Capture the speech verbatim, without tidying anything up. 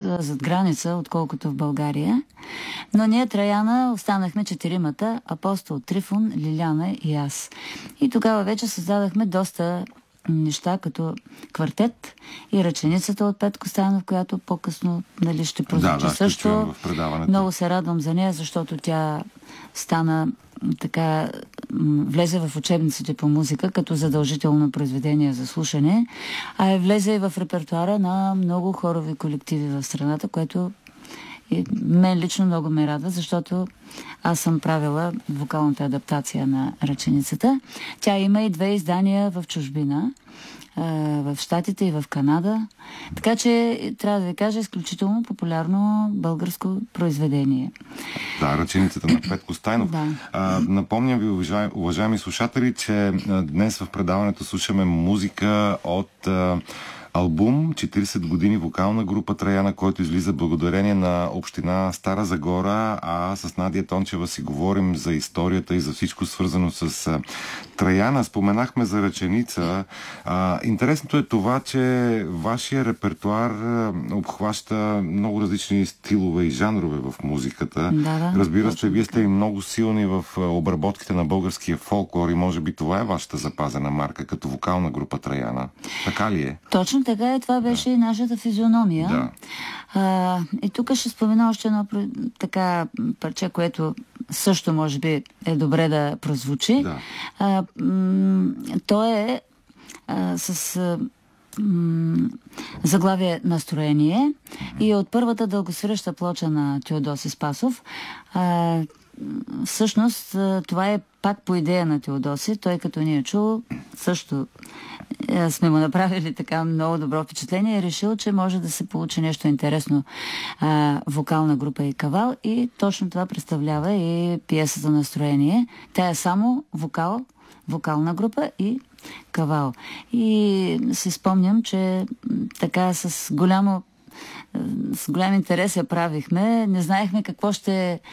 зад граница, отколкото в България. Но ние, Траяна, останахме четиримата: Апостол, Трифон, Лиляна и аз. И тогава вече създадахме доста неща, като квартет и Ръченицата от Петко Станов, която по-късно, нали, ще прозвучи да, да, също. В Много се радвам за нея, защото тя стана така, влезе в учебниците по музика като задължително произведение за слушане, а е влезе и в репертуара на много хорови колективи в страната, което и мен лично много ме радва, защото аз съм правила вокалната адаптация на Ръченицата. Тя има и две издания в чужбина, в Щатите и в Канада. Така че, трябва да ви кажа, изключително популярно българско произведение. Да, Ръченицата на Петко Стайнов. Да. А, напомням ви, уважаеми, уважаеми слушатели, че днес в предаването слушаме музика от а, албум четирийсет години вокална група Траяна, който излиза благодарение на община Стара Загора, а с Надя Тончева си говорим за историята и за всичко свързано с а, Траяна. Споменахме за Ръченица. А, интересното е това, че вашия репертуар а, обхваща много различни стилове и жанрове в музиката. Да, да, разбира се, вие сте и много силни в обработките на българския фолклор и може би това е вашата запазена марка като вокална група Траяна. Така ли е? Точно така е, това беше да. и нашата физиономия. Да. А, и тук ще спомена още едно така парче, което също може би е добре да прозвучи. Да. А, то е а, с а, м, заглавие "Настроение" mm-hmm. и от първата дългосвираща плоча на Теодоси Спасов. А, всъщност това е пак по идея на Теодоси. Той, като ни е чул, също сме му направили така много добро впечатление и е решил, че може да се получи нещо интересно. А, вокална група и кавал, и точно това представлява и пиесата "Настроение". Тя е само вокал, вокална група и кавал. И си спомням, че така с голямо с голям интерес я правихме. Не знаехме какво ще